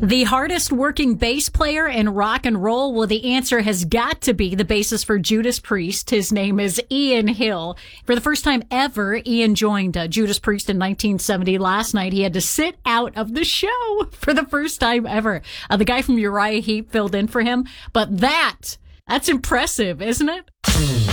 The hardest working bass player in rock and roll? Well, the answer has got to be the bassist for Judas Priest. His name is Ian Hill. For the first time ever, Ian joined Judas Priest in 1970. Last night, he had to sit out of the show for the first time ever. The guy from Uriah Heep filled in for him. But that's impressive, isn't it?